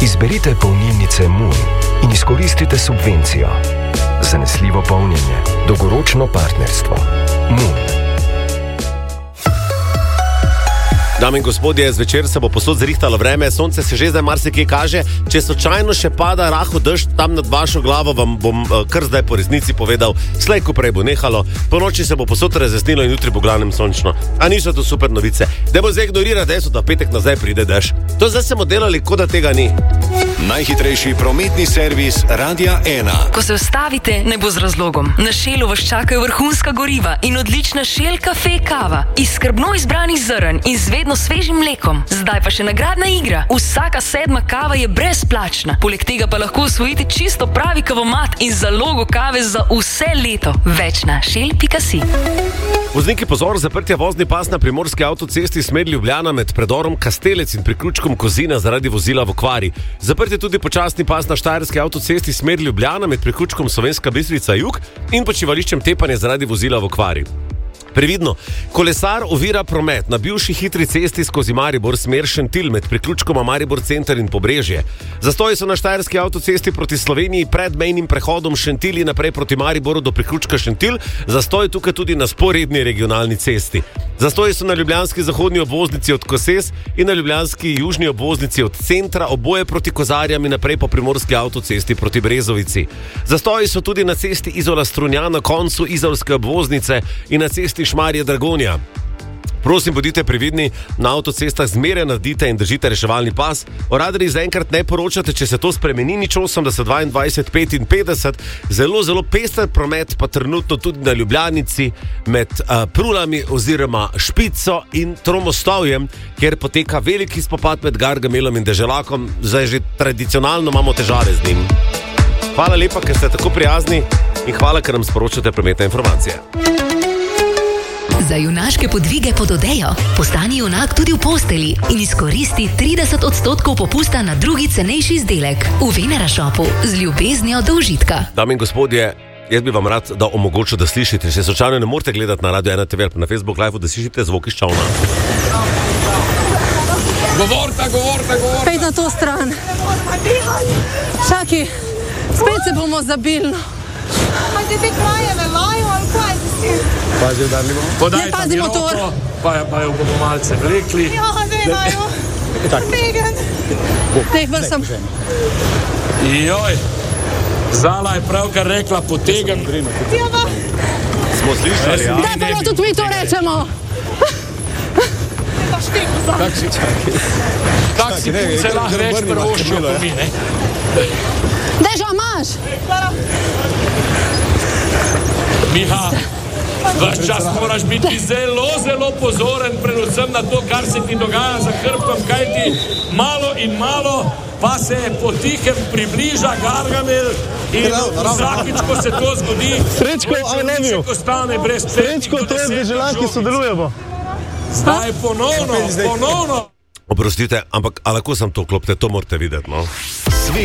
Izberite polnilnice Moon in izkoristite subvencijo. Zanesljivo polnjenje, dolgoročno partnerstvo. Moon. Dame in gospodje, zvečer se bo posod zrihtalo vreme, sonce se že zdaj marsikje kaže. Če slučajno še pada rahel dežj tam nad vašo glavo, vam bom kar zdaj po resnici povedal, slej ko prej bo nehalo, po noči se bo posod razjasnilo in jutri bo glavnem sončno. A niso to super novice? Dajmo zdaj ignorirati, da petek nazaj pride dež. To zdaj smo delali, kot da tega ni. Najhitrejši prometni servis Radia 1. Ko se ustavite, ne bo z razlogom. Na Shellu vas čakajo vrhunska goriva in odlična Shell kafe kava iz skrbno izbranih zrn in z vedno svežim mlekom. Zdaj pa še nagradna igra. Vsaka 7. kava je brezplačna. Poleg tega pa lahko osvojite čisto pravi kavomat in zalogo kave za vse leto. Več na shell.si. Vozniki, pozor, zaprtja vozni pas na primorski avtocesti smer Ljubljana med predorom Kastelec in priključkom Kozina zaradi vozila v okvari. Zaprt je tudi počasni pas na štajerski avtocesti smer Ljubljana med priključkom Slovenska Bistrica Jug in počivališčem Tepanje zaradi vozila v okvari. Previdno, kolesar ovira promet na bivši hitri cesti skozi Maribor smer Šentilj med priključkoma Maribor Center in Pobrežje. Zastoji so na štajerski avtocesti proti Sloveniji pred mejnim prehodom Šentilj in naprej proti Mariboru do priključka Šentilj, zastoj tukaj tudi na sporedni regionalni cesti. Zastoji so na ljubljanski zahodni obvoznici od Koses in na ljubljanski južni obvoznici od centra, oboje proti Kozarjam in naprej po primorski avtocesti proti Brezovici. Zastoji so tudi na cesti Izola-Strunjan na koncu izolske obvoznice in na cesti Šmarje-Dragonja. Prosim, bodite previdni, na avtocestah zmeraj naredite in držite reševalni pas. O radarjih zaenkrat ne poročate, če se to spremeni, nič 80 22 55. Zelo pester promet pa trenutno tudi na Ljubljanici med Prulami oziroma Špico in Tromostovjem, kjer poteka veliki spopad med Gargamelom in Deželakom. Zdaj že tradicionalno imamo težave z njim. Hvala lepa, ker ste tako prijazni in hvala, ker nam sporočate prometne informacije. Za junaške podvige pod odejo postani junak tudi v posteli in izkoristi 30% popusta na drugi cenejši izdelek v Venera Shopu z ljubeznijo do užitka. Dame in gospodje, jaz bi vam rad, da omogočil, da slišite. Če slučajno ne morete gledati na Radio 1 TV ali na Facebook Live, da slišite zvok iz čolna. Govorta. Pej na to stran. Čaki, spet se bomo zabili. Ajde te krajeve lajo, ali kaj si? Pazi, udarili bomo. Ne pazi motor. Pa jo bomo malce vlekli. Ja, ne lajo. Tegen. Teh vrsem. Joj, Zala je pravkar rekla potegen. Ja, ba. Smo slišali, ja? Da pa tudi mi to rečemo. Pa štiku za. Tak si se lahko več prvoščijo po mi, ne? Dežo, imaš? Miha, vaš čas moraš biti zelo pozoren, predvsem na to, kar se ti dogaja za hrbtom, kaj ti malo in malo pa se potihem približa Gargamel in vsakič, ko se to zgodi, Srečko, I love you. Srečko, to je Deželan, ki sodelujemo. Zdaj ponovno. Oprostite, ampak lahko sem to klopte, to morate videti, no.